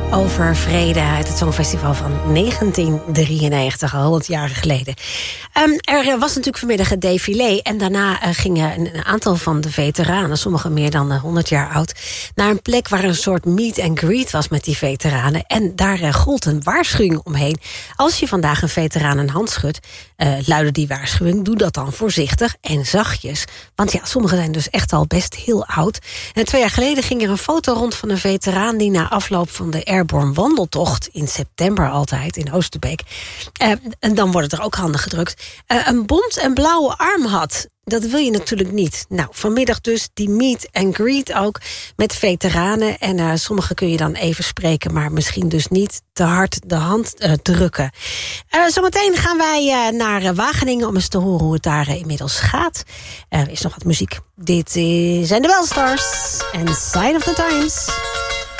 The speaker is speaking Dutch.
Over vrede uit het Songfestival van 1993, al 100 jaar geleden. Er was natuurlijk vanmiddag een défilé en daarna gingen een aantal van de veteranen, sommigen meer dan 100 jaar oud, naar een plek waar een soort meet and greet was met die veteranen. En daar gold een waarschuwing omheen. Als je vandaag een veteraan een hand schudt, luidde die waarschuwing, doe dat dan voorzichtig en zachtjes. Want ja, sommigen zijn dus echt al best heel oud. En 2 jaar geleden ging er een foto rond van een veteraan die na afloop van de Airborne wandeltocht, in september altijd, in Oosterbeek, en dan worden er ook handen gedrukt, een bont en blauwe arm had. Dat wil je natuurlijk niet. Nou, vanmiddag dus die meet and greet ook met veteranen. En sommigen kun je dan even spreken, maar misschien dus niet te hard de hand drukken. Zometeen gaan wij naar Wageningen om eens te horen hoe het daar inmiddels gaat. Er is nog wat muziek. Dit zijn de Wellstars en Sign of the Times.